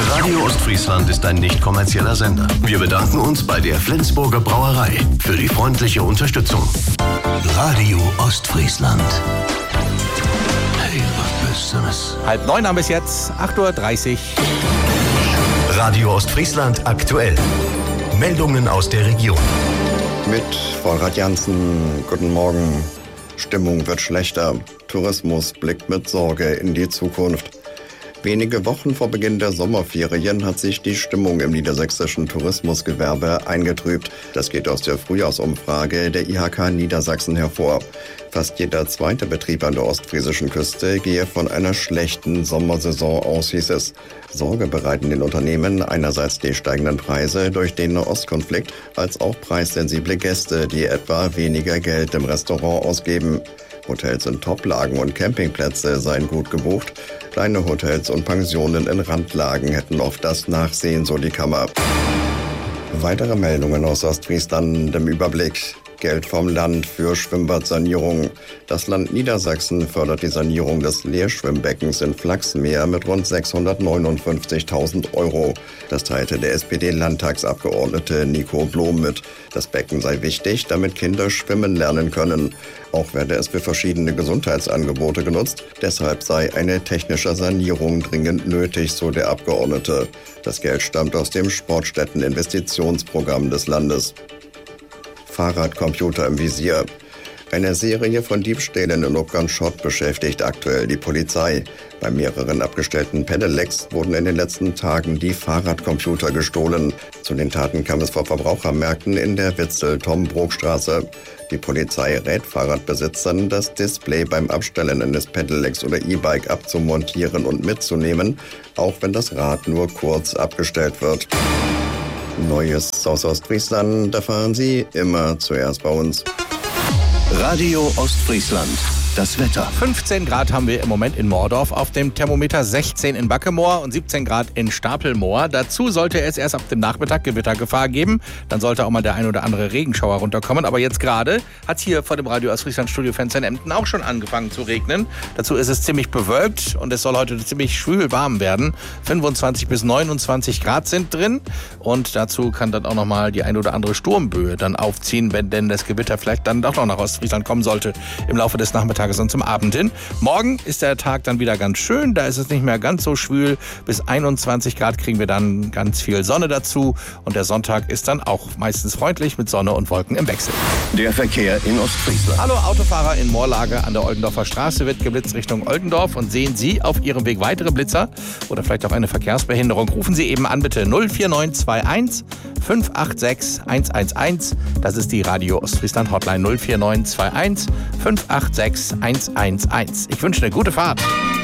Radio Ostfriesland ist ein nicht kommerzieller Sender. Wir bedanken uns bei der Flensburger Brauerei für die freundliche Unterstützung. Radio Ostfriesland. Hey, was Besseres. 8:30 haben wir es jetzt, 8:30 Uhr. Radio Ostfriesland aktuell. Meldungen aus der Region. Mit Volrad Janssen, guten Morgen. Stimmung wird schlechter. Tourismus blickt mit Sorge in die Zukunft. Wenige Wochen vor Beginn der Sommerferien hat sich die Stimmung im niedersächsischen Tourismusgewerbe eingetrübt. Das geht aus der Frühjahrsumfrage der IHK Niedersachsen hervor. Fast jeder zweite Betrieb an der ostfriesischen Küste gehe von einer schlechten Sommersaison aus, hieß es. Sorge bereiten den Unternehmen einerseits die steigenden Preise durch den Nahostkonflikt, als auch preissensible Gäste, die etwa weniger Geld im Restaurant ausgeben. Hotels in Toplagen und Campingplätze seien gut gebucht. Kleine Hotels und Pensionen in Randlagen hätten oft das Nachsehen, so die Kammer. Weitere Meldungen aus Ostfriesland im Überblick. Geld vom Land für Schwimmbadsanierung. Das Land Niedersachsen fördert die Sanierung des Leerschwimmbeckens in Flachsmeer mit rund 659.000 Euro. Das teilte der SPD-Landtagsabgeordnete Nico Blom mit. Das Becken sei wichtig, damit Kinder schwimmen lernen können. Auch werde es für verschiedene Gesundheitsangebote genutzt. Deshalb sei eine technische Sanierung dringend nötig, so der Abgeordnete. Das Geld stammt aus dem Sportstätten-Investitionsprogramm des Landes. Fahrradcomputer im Visier. Eine Serie von Diebstählen in Obganschott beschäftigt aktuell die Polizei. Bei mehreren abgestellten Pedelecs wurden in den letzten Tagen die Fahrradcomputer gestohlen. Zu den Taten kam es vor Verbrauchermärkten in der Witzel-Tom-Brok-Straße. Die Polizei rät Fahrradbesitzern, das Display beim Abstellen eines Pedelecs oder E-Bike abzumontieren und mitzunehmen, auch wenn das Rad nur kurz abgestellt wird. Neues aus Ostfriesland erfahren Sie immer zuerst bei uns. Radio Ostfriesland. Das Wetter. 15 Grad haben wir im Moment in Moordorf auf dem Thermometer, 16 in Backemoor und 17 Grad in Stapelmoor. Dazu sollte es erst ab dem Nachmittag Gewittergefahr geben. Dann sollte auch mal der ein oder andere Regenschauer runterkommen. Aber jetzt gerade hat es hier vor dem Radio Ostfriesland Studiofenster in Emden auch schon angefangen zu regnen. Dazu ist es ziemlich bewölkt und es soll heute ziemlich schwül warm werden. 25 bis 29 Grad sind drin. Und dazu kann dann auch noch mal die ein oder andere Sturmböe dann aufziehen, wenn denn das Gewitter vielleicht dann doch noch nach Ostfriesland kommen sollte im Laufe des Nachmittags und zum Abend hin. Morgen ist der Tag dann wieder ganz schön, da ist es nicht mehr ganz so schwül. Bis 21 Grad kriegen wir dann ganz viel Sonne dazu und der Sonntag ist dann auch meistens freundlich mit Sonne und Wolken im Wechsel. Der Verkehr in Ostfriesland. Hallo Autofahrer in Moorlage an der Oldendorfer Straße wird geblitzt Richtung Oldendorf und sehen Sie auf Ihrem Weg weitere Blitzer oder vielleicht auch eine Verkehrsbehinderung, rufen Sie eben an bitte 04921 586 111. Das ist die Radio Ostfriesland Hotline 04921 586 111. Ich wünsche eine gute Fahrt.